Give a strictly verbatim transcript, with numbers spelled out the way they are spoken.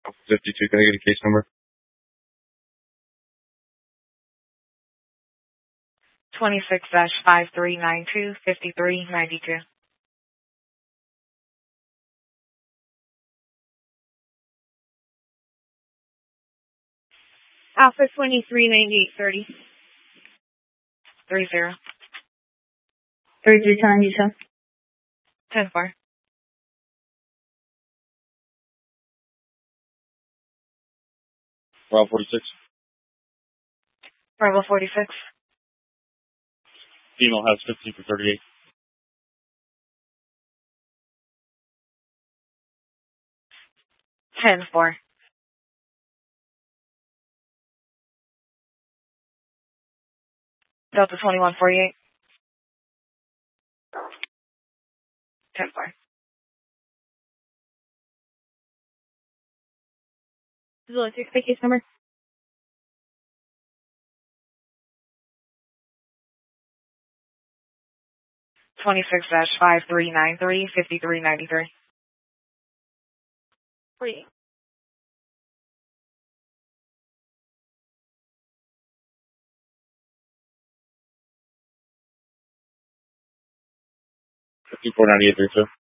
fifty-two, can I get a case number? twenty-six dash five three nine two, fifty-three ninety-two. Alpha twenty-three ninety-eight thirty. Three zero. thirty-three ninety-two. Ten four. Bravo forty-six. Bravo forty-six. Female has fifteen for thirty-eight. Ten four. Delta twenty-one forty-eight. Ten four. Zilla six, case number. twenty-six dash five three nine three, fifty-three ninety-three. forty-eight. fifty-four ninety-eight, three two.